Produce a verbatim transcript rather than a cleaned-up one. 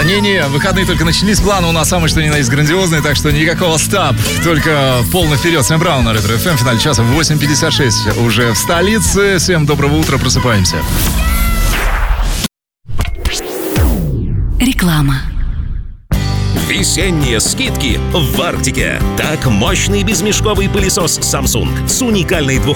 Не-не, выходные только начались, планы у нас самые что ни на есть грандиозные, так что никакого стоп, только полный вперед. Сэм Браун на Ретро эф эм, в финале часа восемь пятьдесят шесть уже в столице. Всем доброго утра, просыпаемся. Реклама. Весенние скидки в Арктике. Так, мощный безмешковый пылесос Samsung с уникальной двухмерной